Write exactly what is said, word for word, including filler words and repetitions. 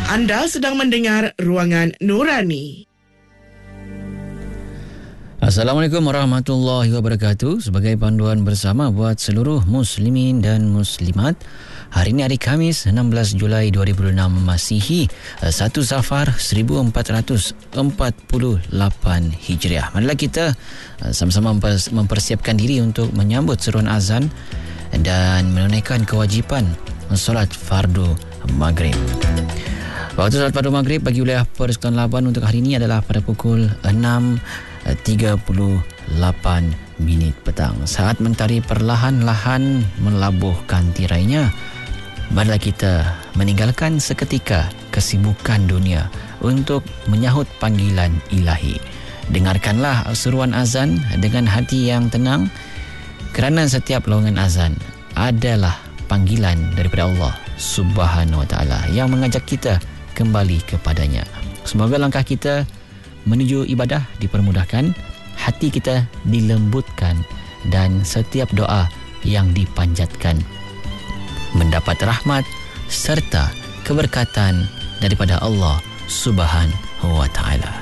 Anda sedang mendengar Ruangan Nurani. Assalamualaikum warahmatullahi wabarakatuh. Sebagai panduan bersama buat seluruh muslimin dan muslimat, hari ini hari Khamis enam belas Julai dua ribu enam Masihi, satu Safar seribu empat ratus empat puluh lapan Hijriah. Marilah kita sama-sama mempersiapkan diri untuk menyambut seruan azan dan menunaikan kewajipan solat fardu maghrib. Waktu solat fardu maghrib bagi wilayah Persekutuan Labuan untuk hari ini adalah pada pukul enam tiga puluh lapan minit petang. Saat mentari perlahan-lahan melabuhkan tirainya, marilah kita meninggalkan seketika kesibukan dunia untuk menyahut panggilan ilahi. Dengarkanlah seruan azan dengan hati yang tenang, kerana setiap lowongan azan adalah panggilan daripada Allah Subhanahu Wa Taala yang mengajak kita kembali kepadanya. Semoga langkah kita menuju ibadah dipermudahkan, hati kita dilembutkan, dan setiap doa yang dipanjatkan mendapat rahmat serta keberkatan daripada Allah Subhanahu Wa Taala.